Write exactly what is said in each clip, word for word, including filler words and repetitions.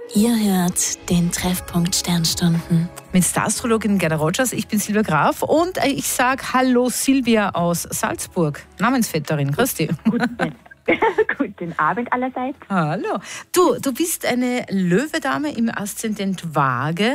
Ihr hört den Treffpunkt Sternstunden. Mit der Astrologin Gerda Rogers, ich bin Silvia Graf und ich sage Hallo Silvia aus Salzburg, Namensvetterin. Grüß dich. Guten, guten Abend allerseits. Hallo. Du, du bist eine Löwedame im Aszendent Waage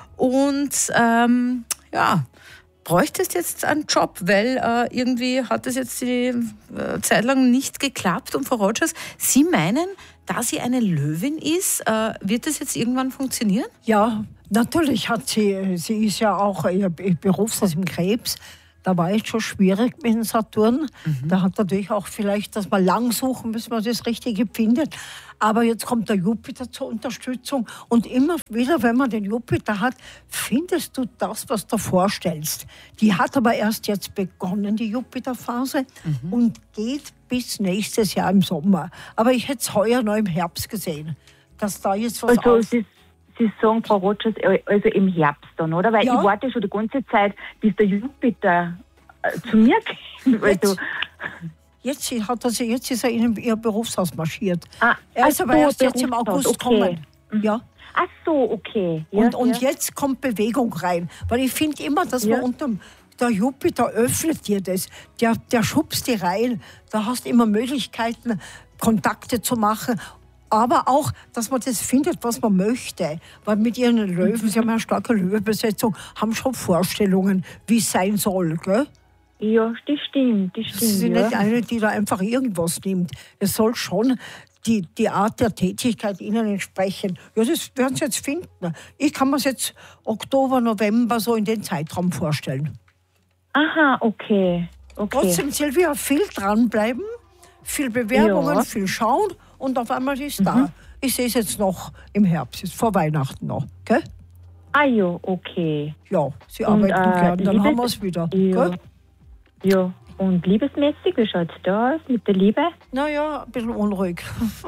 und ähm, ja, bräuchtest jetzt einen Job, weil äh, irgendwie hat das jetzt die äh, Zeit lang nicht geklappt. Und Frau Rogers, Sie meinen, da sie eine Löwin ist, äh, wird das jetzt irgendwann funktionieren? Ja, natürlich hat sie, sie ist ja auch ihr Berufshaus im Krebs. Da war es schon schwierig mit dem Saturn. Mhm. Da hat natürlich auch vielleicht, dass man lang suchen, bis man das Richtige findet. Aber jetzt kommt der Jupiter zur Unterstützung. Und immer wieder, wenn man den Jupiter hat, findest du das, was du vorstellst. Die hat aber erst jetzt begonnen, die Jupiterphase, mhm. und geht bis nächstes Jahr im Sommer. Aber ich hätte es heuer noch im Herbst gesehen, dass da jetzt was also, auf... Sie, Sie sagen, Frau Rogers, also im Herbst dann, oder? Weil ja. ich warte schon die ganze Zeit, bis der Jupiter äh, zu mir kommt. Also, jetzt, jetzt, hat er, jetzt ist er in ihr Berufshaus marschiert. Ah, er ist aber erst jetzt im August okay. kommen. Ja. Ach so, okay. Ja, und und ja. jetzt kommt Bewegung rein. Weil ich finde immer, dass ja. man unterm... Der Jupiter öffnet dir das, der, der schubst dir rein. Da hast du immer Möglichkeiten, Kontakte zu machen. Aber auch, dass man das findet, was man möchte. Weil mit ihren Löwen, sie haben eine starke Löwebesetzung, haben schon Vorstellungen, wie es sein soll. Gell? Ja, das stimmt. Das, stimmt, das ist ja. nicht eine, die da einfach irgendwas nimmt. Es soll schon die, die Art der Tätigkeit ihnen entsprechen. Ja, das werden sie jetzt finden. Ich kann mir es jetzt Oktober, November so in den Zeitraum vorstellen. Aha, okay. okay. Trotzdem, Silvia, viel dranbleiben, viel Bewerbungen, ja. viel schauen und auf einmal ist mhm. da. Ich sehe es jetzt noch im Herbst, ist vor Weihnachten noch. Gell? Ah ja, okay. Ja, Sie und, arbeiten äh, gern, dann Liebes- haben wir es wieder. Ja. Gell? ja, und liebesmäßig, wie schaut es da aus mit der Liebe? Naja, ein bisschen unruhig.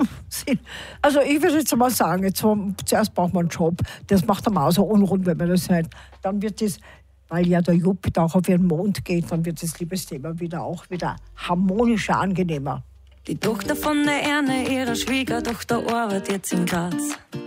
Also ich würde jetzt mal sagen, jetzt, zuerst braucht man einen Job. Das macht einem auch so unrund, wenn man das sagt. Dann wird das... Weil ja der Jupiter auch auf ihren Mond geht, dann wird das Liebesthema wieder auch wieder harmonischer, angenehmer. Die Tochter von der Erne, ihrer Schwiegertochter, arbeitet jetzt in Graz.